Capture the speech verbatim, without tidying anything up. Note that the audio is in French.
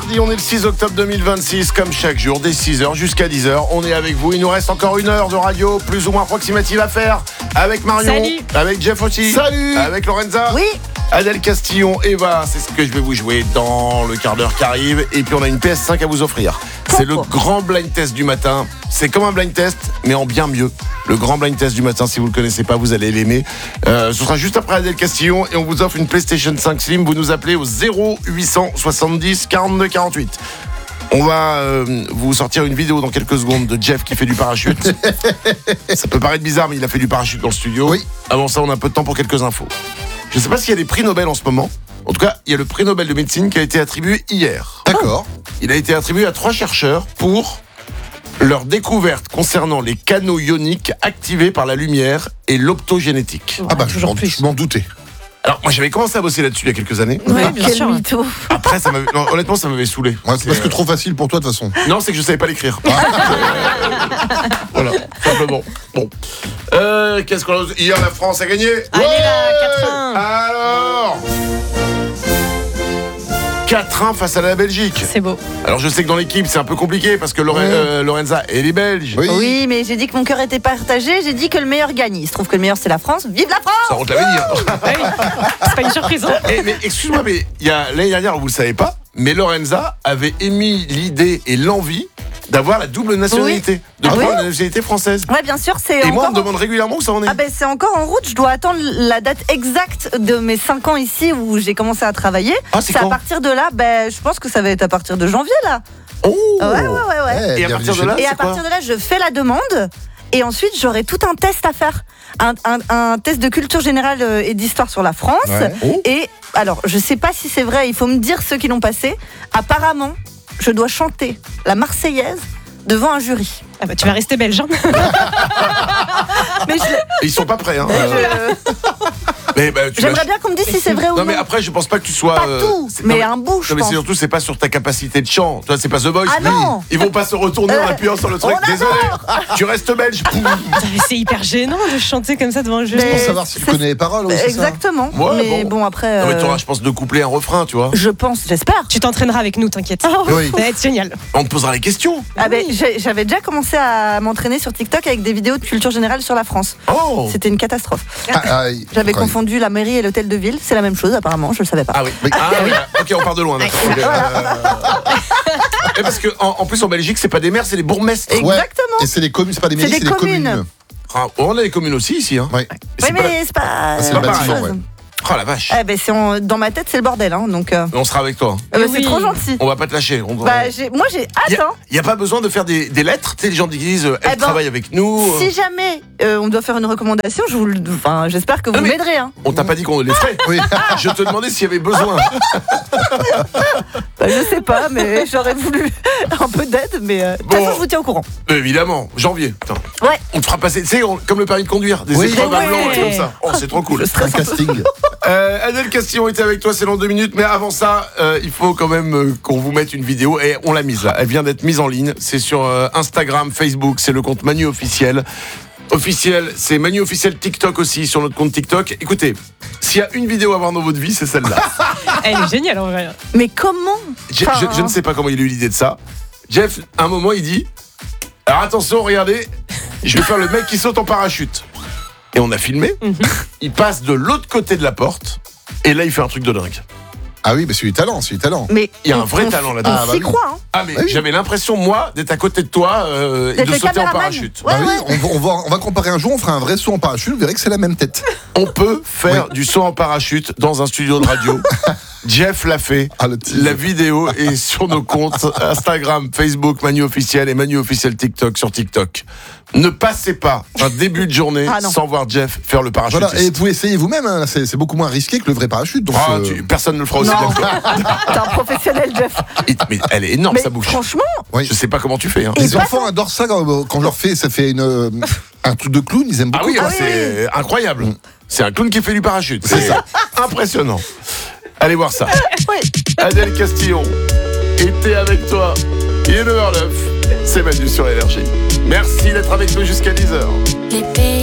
mardi, on est le six octobre deux mille vingt-six, comme chaque jour, dès six heures jusqu'à dix heures, on est avec vous. Il nous reste encore une heure de radio, plus ou moins approximative à faire, avec Marion, Salut. avec Jeff aussi, Salut. avec Lorenza, Oui. Adèle Castillon, Eva, c'est ce que je vais vous jouer dans le quart d'heure qui arrive. Et puis on a une P S cinq à vous offrir. C'est le grand blind test du matin. C'est comme un blind test, mais en bien mieux. Le grand blind test du matin, si vous ne le connaissez pas, vous allez l'aimer. Euh, ce sera juste après Adèle Castillon et on vous offre une PlayStation cinq Slim. Vous nous appelez au zéro huit cent soixante-dix quarante-deux quarante-huit. On va euh, vous sortir une vidéo dans quelques secondes de Jeff qui fait du parachute. Ça peut paraître bizarre, mais il a fait du parachute dans le studio. Oui. Avant ça, on a un peu de temps pour quelques infos. Je ne sais pas s'il y a des prix Nobel en ce moment. En tout cas, il y a le prix Nobel de médecine qui a été attribué hier. D'accord. Il a été attribué à trois chercheurs pour leur découverte concernant les canaux ioniques activés par la lumière et l'optogénétique. Ah bah, je toujours m'en, plus. je m'en doutais. Alors, moi, j'avais commencé à bosser là-dessus il y a quelques années. Ouais, Ah, bien quel sûr. mytho. Après, ça m'avait... non, honnêtement, ça m'avait saoulé. Ouais, c'est parce que trop facile pour toi de toute façon. Non, c'est que je savais pas l'écrire. Voilà, simplement. Bon. Euh, qu'est-ce qu'on a... Hier, la France a gagné. Allez là, quatre un. Alors quatre un face à la Belgique. C'est beau. Alors je sais que dans l'équipe c'est un peu compliqué parce que Lore- Ouais. euh, Lorenza elle est belge. Oui. Oui, mais j'ai dit que mon cœur était partagé. J'ai dit que le meilleur gagne. Il se trouve que le meilleur c'est la France. Vive la Ça France. on te l'avait dit. hein. Ouais, oui. C'est pas une surprise. Hein. Eh, mais excuse-moi, mais il y a l'année dernière, vous le savez pas, mais Lorenza avait émis l'idée et l'envie d'avoir la double nationalité, de Ah prendre oui la nationalité française. Ouais, bien sûr, c'est Et moi on encore. me demande régulièrement où ça en est. Ah ben c'est encore en route. Je dois attendre la date exacte de mes cinq ans ici où j'ai commencé à travailler. Ah, c'est à quand partir de là. Ben je pense que ça va être à partir de janvier là. Oh Ouais, ouais, ouais, ouais. Eh, Et à bienvenue partir de chez là, nous. Et c'est à quoi partir de là, je fais la demande. Et ensuite, j'aurai tout un test à faire. Un, un- un test de culture générale euh, et d'histoire sur la France. Ouais. Oh. Et alors, je sais pas si c'est vrai, il faut me dire ceux qui l'ont passé. Apparemment, je dois chanter la Marseillaise devant un jury. Ah bah, tu vas rester belge. Hein. Mais je- Ils sont pas prêts. Hein. mais Euh, je- mais, bah, tu j'aimerais vas- bien qu'on me dise si c'est vrai ou Non non. mais après je pense pas que tu sois. Pas euh, tout, c'est- mais non, un bout, je Non mais pense. c'est surtout c'est pas sur ta capacité de chant. Toi c'est pas The Voice. Ah non. Ils vont pas se retourner en Euh, appuyant sur le truc. on Désolé. Tu restes belge. Poum. Putain, mais c'est hyper gênant de chanter comme ça devant un jury. Mais- Pour savoir si tu c'est- connais les paroles aussi. Exactement. Ouais, mais bon. bon, après. Non mais euh, t'auras je pense deux couplets un refrain tu vois. je pense, j'espère. Tu t'entraîneras avec nous, t'inquiète. Oui. Ça va être génial. On te posera les questions. Ah ben, j'ai- j'avais déjà commencé à m'entraîner sur TikTok avec des vidéos de culture générale sur la France. Oh. C'était une catastrophe. Ah, ah, J'avais quand même. confondu la mairie et l'hôtel de ville. C'est la même chose, apparemment. Je le savais pas. Ah oui. Oui. Ah, oui. Ok on part de loin. d'accord. Ok, euh, Et parce que en, en plus en Belgique c'est pas des maires c'est des bourgmestres. Et- Ouais. Exactement. Et c'est les communes, c'est pas des C'est mairies, des c'est des communes. communes. Ah, on a les communes aussi ici hein. Ouais. Et Oui, c'est pas la- mais c'est pas. c'est euh, le la même bâtiment, chose. ouais. Oh la vache. Eh ben, c'est en- dans ma tête, c'est le bordel. Hein, donc, euh, On sera avec toi. euh, Mais c'est oui. trop gentil. On va pas te lâcher. On... Bah, j'ai- moi, j'ai Il hâte. Hein. n'y a, pas besoin de faire des, des lettres. Tu sais, les gens qui disent euh, elle Eh ben, travaille avec nous. euh. Si jamais euh, on doit faire une recommandation, je vous, le- enfin, j'espère que vous Ah, mais- m'aiderez. Hein. On t'a pas dit qu'on les ferait. Oui. Je te demandais s'il y avait besoin. Bah, je sais pas, mais j'aurais voulu un peu d'aide. Mais euh, de toute Bon. façon, je vous tiens au courant. Euh, évidemment, janvier. Putain. Ouais. On te fera passer, tu sais, on- comme le permis de conduire, des Oui. épreuves à Ouais. blanc et comme ça. Oh, c'est trop cool. Un casting. Euh, Adèle Castillon était avec toi, c'est dans deux minutes. Mais avant ça, euh, il faut quand même euh, qu'on vous mette une vidéo. Et on l'a mise là. Elle vient d'être mise en ligne. C'est sur euh, Instagram, Facebook. C'est le compte Manu Officiel. Officiel, c'est Manu Officiel TikTok aussi, sur notre compte TikTok. Écoutez, s'il y a une vidéo à voir dans votre vie, c'est celle-là. Elle est géniale en vrai. Mais comment Je, Enfin, je- je ne sais pas comment il a eu l'idée de ça. Jeff, à un moment, il dit alors attention, regardez, je vais faire le mec qui saute en parachute. Et on a filmé. Il passe de l'autre côté de la porte. Et là, il fait un truc de dingue. Ah oui, mais c'est du talent, c'est du talent. Mais Il y a un on- vrai on- talent là-dedans. On Ah, bah s'y oui. croit. Hein. Ah, mais Ah oui. j'avais l'impression, moi, d'être à côté de toi euh, et D'être de le sauter en caméraman. parachute. Ouais, Bah oui, ouais. on, va, on, va, on va comparer un jour, on fera un vrai saut en parachute, vous verrez que c'est la même tête. On peut faire du saut en parachute dans un studio de radio. Jeff l'a fait. Ah, le teaser. La vidéo est sur nos comptes Instagram, Facebook, Manu Officiel et Manu Officiel TikTok sur TikTok. Ne passez pas un début de journée Ah non. sans voir Jeff faire le parachute. Voilà, et vous pouvez essayer vous-même, hein, c'est, c'est beaucoup moins risqué que le vrai parachute. Donc, Ah, euh, tu- personne ne le fera aussi Non. bien que toi. T'es un professionnel, Jeff. Et- Mais elle est énorme Mais sa bouche. franchement, oui. Je sais pas comment tu fais. Hein. Et Les pas enfants adorent ça quand, quand je leur fais, ça fait une, euh, un truc de clown, ils aiment Ah beaucoup. oui, Ah bah, oui, c'est incroyable. C'est un clown qui fait du parachute. C'est ça. Impressionnant. Allez voir ça. oui. Adèle Castillon était avec toi. Il est neuf heures neuf. C'est Manu sur Énergie. Merci d'être avec nous jusqu'à dix heures. Les pays